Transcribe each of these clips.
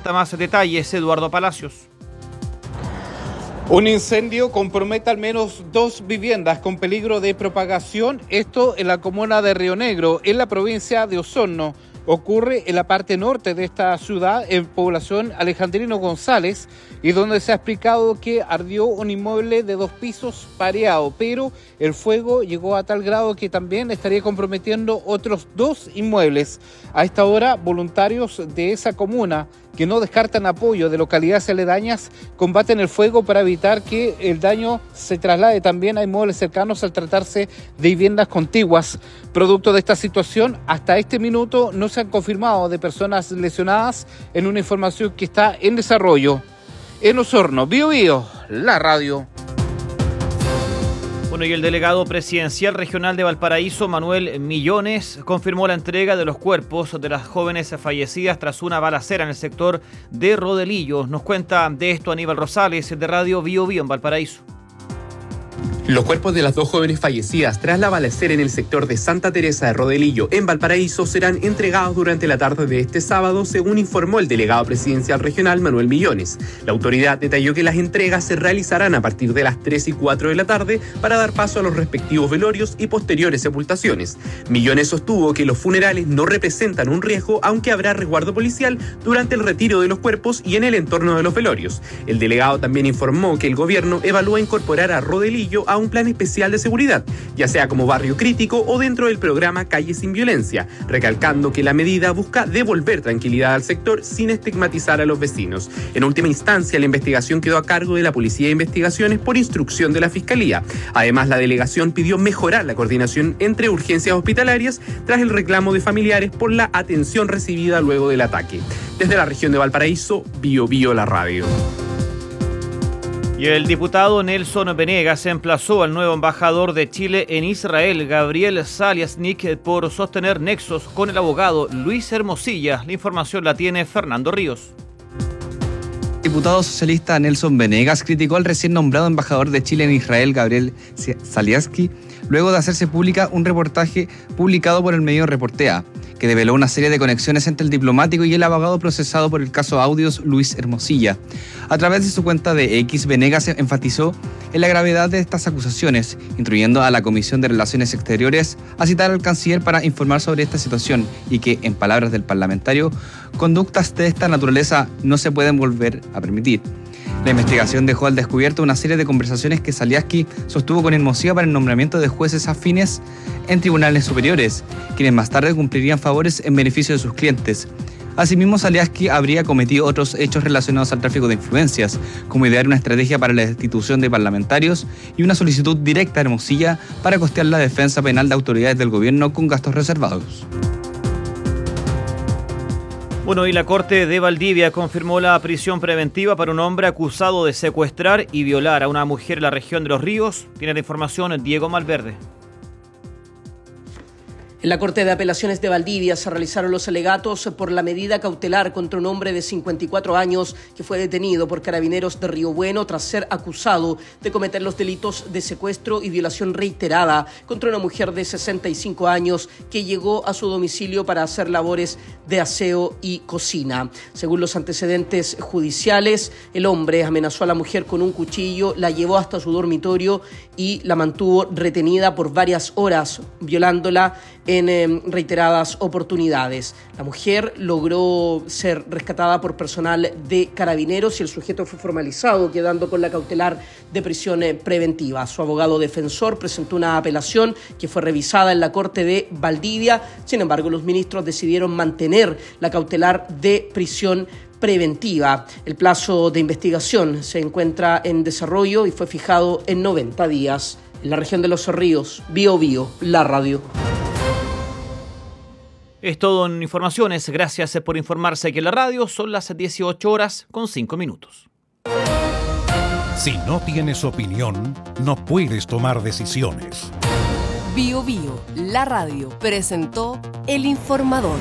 cuenta más detalles Eduardo Palacios. Un incendio compromete al menos 2 viviendas con peligro de propagación. Esto en la comuna de Río Negro, en la provincia de Osorno. Ocurre en la parte norte de esta ciudad, en población Alejandrino González, y donde se ha explicado que ardió un inmueble de 2 pisos pareado, pero el fuego llegó a tal grado que también estaría comprometiendo otros 2 inmuebles. A esta hora, voluntarios de esa comuna, que no descartan apoyo de localidades aledañas, combaten el fuego para evitar que el daño se traslade también a inmuebles cercanos al tratarse de viviendas contiguas. Producto de esta situación, hasta este minuto no se han confirmado de personas lesionadas en una información que está en desarrollo. En Osorno, Bío Bío, la radio. Bueno, y el delegado presidencial regional de Valparaíso, Manuel Millones, confirmó la entrega de los cuerpos de las jóvenes fallecidas tras una balacera en el sector de Rodelillo. Nos cuenta de esto Aníbal Rosales, de Radio Bío Bío en Valparaíso. Los cuerpos de las 2 jóvenes fallecidas tras la balacera en el sector de Santa Teresa de Rodelillo, en Valparaíso, serán entregados durante la tarde de este sábado, según informó el delegado presidencial regional Manuel Millones. La autoridad detalló que las entregas se realizarán a partir de las 3 y 4 de la tarde para dar paso a los respectivos velorios y posteriores sepultaciones. Millones sostuvo que los funerales no representan un riesgo, aunque habrá resguardo policial durante el retiro de los cuerpos y en el entorno de los velorios. El delegado también informó que el gobierno evalúa incorporar a Rodelillo a un plan especial de seguridad, ya sea como barrio crítico o dentro del programa Calle Sin Violencia, recalcando que la medida busca devolver tranquilidad al sector sin estigmatizar a los vecinos. En última instancia, la investigación quedó a cargo de la Policía de Investigaciones por instrucción de la Fiscalía. Además, la delegación pidió mejorar la coordinación entre urgencias hospitalarias tras el reclamo de familiares por la atención recibida luego del ataque. Desde la región de Valparaíso, Bío Bío, la radio. Y el diputado Nelson Venegas emplazó al nuevo embajador de Chile en Israel, Gabriel Saliasnik, por sostener nexos con el abogado Luis Hermosilla. La información la tiene Fernando Ríos. El diputado socialista Nelson Venegas criticó al recién nombrado embajador de Chile en Israel, Gabriel Saliasnik, luego de hacerse pública un reportaje publicado por el medio Reportea, que develó una serie de conexiones entre el diplomático y el abogado procesado por el caso Audios, Luis Hermosilla. A través de su cuenta de X, Venegas enfatizó en la gravedad de estas acusaciones, instruyendo a la Comisión de Relaciones Exteriores a citar al canciller para informar sobre esta situación y que, en palabras del parlamentario, conductas de esta naturaleza no se pueden volver a permitir. La investigación dejó al descubierto una serie de conversaciones que Saliasnik sostuvo con Hermosilla para el nombramiento de jueces afines en tribunales superiores, quienes más tarde cumplirían favores en beneficio de sus clientes. Asimismo, Saliasnik habría cometido otros hechos relacionados al tráfico de influencias, como idear una estrategia para la destitución de parlamentarios y una solicitud directa a Hermosilla para costear la defensa penal de autoridades del gobierno con gastos reservados. Bueno, y la Corte de Valdivia confirmó la prisión preventiva para un hombre acusado de secuestrar y violar a una mujer en la región de Los Ríos. Tiene la información Diego Malverde. En la Corte de Apelaciones de Valdivia se realizaron los alegatos por la medida cautelar contra un hombre de 54 años que fue detenido por carabineros de Río Bueno tras ser acusado de cometer los delitos de secuestro y violación reiterada contra una mujer de 65 años que llegó a su domicilio para hacer labores de aseo y cocina. Según los antecedentes judiciales, el hombre amenazó a la mujer con un cuchillo, la llevó hasta su dormitorio y la mantuvo retenida por varias horas, violándola en reiteradas oportunidades. La mujer logró ser rescatada por personal de carabineros y el sujeto fue formalizado, quedando con la cautelar de prisión preventiva. Su abogado defensor presentó una apelación que fue revisada en la Corte de Valdivia. Sin embargo, los ministros decidieron mantener la cautelar de prisión preventiva. El plazo de investigación se encuentra en desarrollo y fue fijado en 90 días. En la región de Los Ríos, Bío Bío, la radio. Es todo en informaciones. Gracias por informarse aquí en la radio. Son las 18:05. Si no tienes opinión, no puedes tomar decisiones. Bío Bío, la radio, presentó El Informador.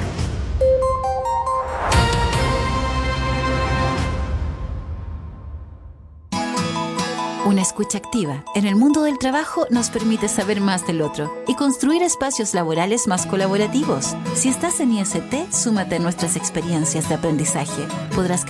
Una escucha activa en el mundo del trabajo nos permite saber más del otro y construir espacios laborales más colaborativos. Si estás en IST, súmate a nuestras experiencias de aprendizaje. Podrás